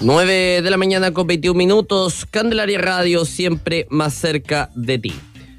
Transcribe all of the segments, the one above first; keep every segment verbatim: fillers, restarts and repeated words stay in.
nueve de la mañana con veintiún minutos, Candelaria Radio, siempre más cerca de ti.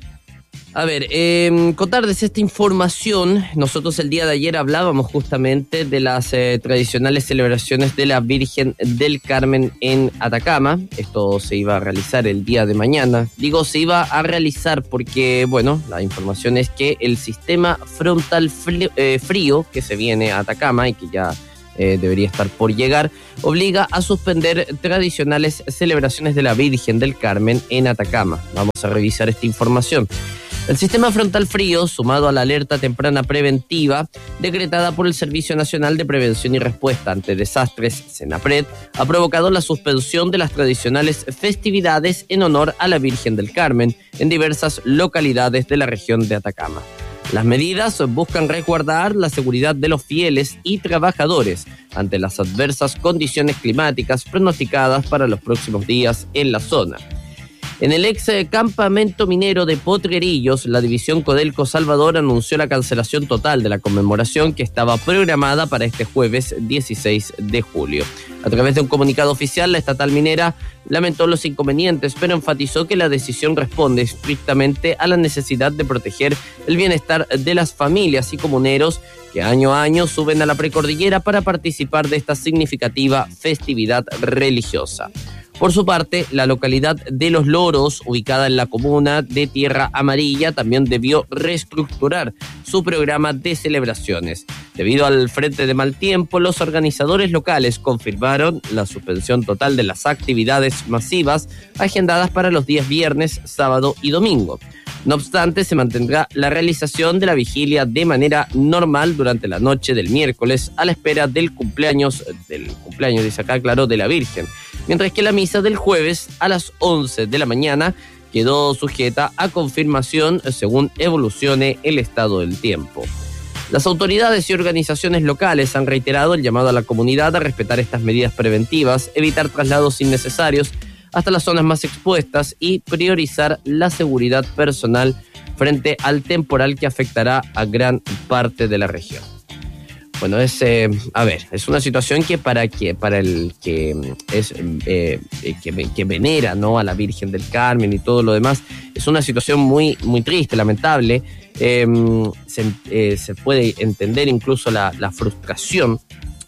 A ver, eh, contarles esta información. Nosotros el día de ayer hablábamos justamente de las eh, tradicionales celebraciones de la Virgen del Carmen en Atacama. Esto se iba a realizar el día de mañana. Digo, se iba a realizar porque, bueno, la información es que el sistema frontal frío, eh, frío que se viene a Atacama y que ya eh, debería estar por llegar, obliga a suspender tradicionales celebraciones de la Virgen del Carmen en Atacama. Vamos a revisar esta información. El sistema frontal frío, sumado a la alerta temprana preventiva decretada por el Servicio Nacional de Prevención y Respuesta ante Desastres, SENAPRED, ha provocado la suspensión de las tradicionales festividades en honor a la Virgen del Carmen en diversas localidades de la región de Atacama. Las medidas buscan resguardar la seguridad de los fieles y trabajadores ante las adversas condiciones climáticas pronosticadas para los próximos días en la zona. En el ex campamento minero de Potrerillos, la división Codelco Salvador anunció la cancelación total de la conmemoración que estaba programada para este jueves dieciséis de julio. A través de un comunicado oficial, la estatal minera lamentó los inconvenientes, pero enfatizó que la decisión responde estrictamente a la necesidad de proteger el bienestar de las familias y comuneros que año a año suben a la precordillera para participar de esta significativa festividad religiosa. Por su parte, la localidad de Los Loros, ubicada en la comuna de Tierra Amarilla, también debió reestructurar su programa de celebraciones. Debido al frente de mal tiempo, los organizadores locales confirmaron la suspensión total de las actividades masivas agendadas para los días viernes, sábado y domingo. No obstante, se mantendrá la realización de la vigilia de manera normal durante la noche del miércoles a la espera del cumpleaños, del cumpleaños, dice acá, claro, de la Virgen. Mientras que la misa del jueves a las once de la mañana quedó sujeta a confirmación según evolucione el estado del tiempo. Las autoridades y organizaciones locales han reiterado el llamado a la comunidad a respetar estas medidas preventivas, evitar traslados innecesarios hasta las zonas más expuestas y priorizar la seguridad personal frente al temporal que afectará a gran parte de la región. Bueno, es, eh, a ver, es una situación que para que para el que es eh, que, que venera, ¿no?, a la Virgen del Carmen y todo lo demás, es una situación muy muy triste, lamentable. Eh, se, eh, se puede entender incluso la, la frustración.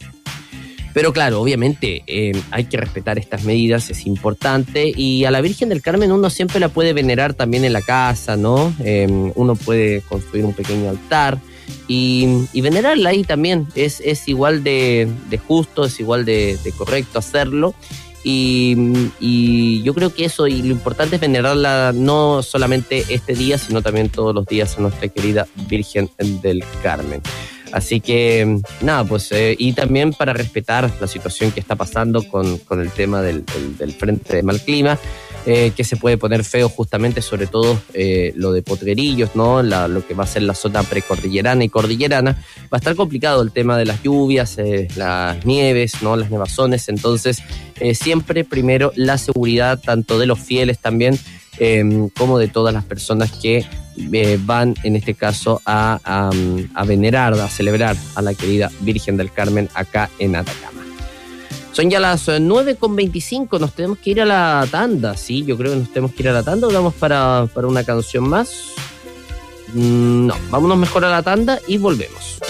Pero claro, obviamente eh, hay que respetar estas medidas, es importante. Y a la Virgen del Carmen uno siempre la puede venerar también en la casa, ¿no? Eh, uno puede construir un pequeño altar y, y venerarla ahí también. Es, es igual de, de justo, es igual de, de correcto hacerlo. Y, y yo creo que eso, y lo importante es venerarla no solamente este día, sino también todos los días a nuestra querida Virgen del Carmen. Así que, nada, pues, eh, y también para respetar la situación que está pasando con, con el tema del, del, del frente de mal clima, eh, que se puede poner feo justamente, sobre todo eh, lo de Potrerillos, ¿no? La, lo que va a ser la zona precordillerana y cordillerana. Va a estar complicado el tema de las lluvias, eh, las nieves, ¿no?, las nevazones. Entonces, eh, siempre primero la seguridad tanto de los fieles también, eh, como de todas las personas que Eh, van en este caso a, a, a venerar, a celebrar a la querida Virgen del Carmen acá en Atacama. Son ya las nueve con veinticinco, nos tenemos que ir a la tanda, sí, yo creo que nos tenemos que ir a la tanda, o vamos para, para una canción más. Mm, no, vámonos mejor a la tanda y volvemos.